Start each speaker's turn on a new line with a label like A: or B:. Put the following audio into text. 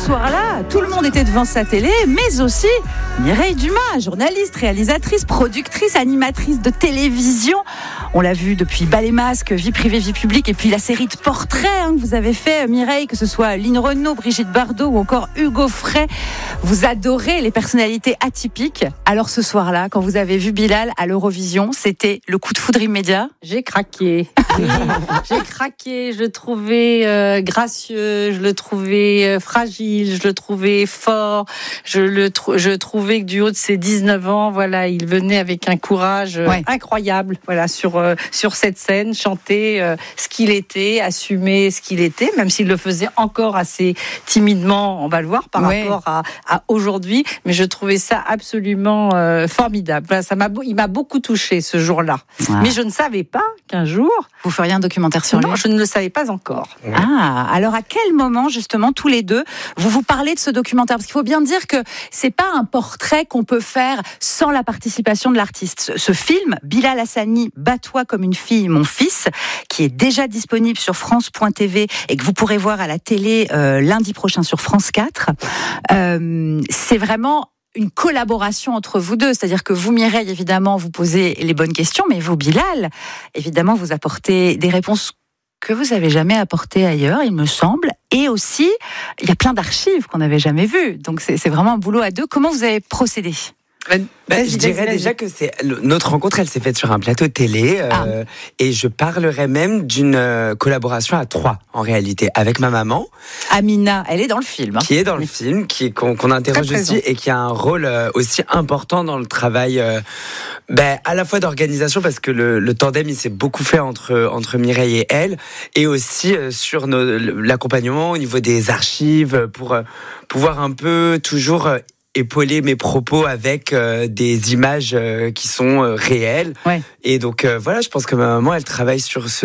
A: soir-là, tout le monde était devant sa télé, mais aussi Mireille Dumas, journaliste, réalisatrice, productrice, animatrice de télévision. On l'a vu depuis Bas les masques, Vie privée, vie publique, et puis la série de portraits que vous avez fait, Mireille, que ce soit Line Renaud, Brigitte Bardot ou encore Hugo Frey. Vous adorez les personnalités atypiques. Alors ce soir-là, quand vous avez vu Bilal à l'Eurovision, c'était le coup de foudre immédiat?
B: J'ai craqué. Oui, j'ai craqué. Je le trouvais gracieux, je le trouvais fragile, je le trouvais fort. Je trouvais que du haut de ses 19 ans, voilà, il venait avec un courage incroyable, voilà, sur cette scène, chanter ce qu'il était, assumer ce qu'il était, même s'il le faisait encore assez timidement, on va le voir, par rapport à aujourd'hui. Mais je trouvais ça absolument formidable. Voilà, il m'a beaucoup touchée ce jour-là. Mais je ne savais pas qu'un jour...
A: Vous feriez un documentaire sur lui?
B: Non, je ne le savais pas encore.
A: Ah, alors à quel moment, justement, tous les deux, vous parlez de ce documentaire? Parce qu'il faut bien dire que c'est pas un portrait qu'on peut faire sans la participation de l'artiste. Ce film, Bilal Hassani, Bats-toi comme une fille, mon fils, qui est déjà disponible sur France.tv et que vous pourrez voir à la télé lundi prochain sur France 4, c'est vraiment une collaboration entre vous deux, c'est-à-dire que vous, Mireille, évidemment, vous posez les bonnes questions, mais vous, Bilal, évidemment, vous apportez des réponses que vous n'avez jamais apportées ailleurs, il me semble, et aussi, il y a plein d'archives qu'on n'avait jamais vues, donc c'est vraiment un boulot à deux. Comment vous avez procédé ?
C: Je dirais déjà que notre rencontre, elle s'est faite sur un plateau télé, et je parlerais même d'une collaboration à 3 en réalité, avec ma maman.
A: Amina, elle est dans le film.
C: Qui est dans le film, qu'on interroge aussi et qui a un rôle aussi important dans le travail, à la fois d'organisation, parce que le tandem il s'est beaucoup fait entre Mireille et elle, et aussi sur l'accompagnement au niveau des archives pour pouvoir un peu toujours épauler mes propos avec des images qui sont réelles. Et donc voilà, je pense que ma maman, elle travaille sur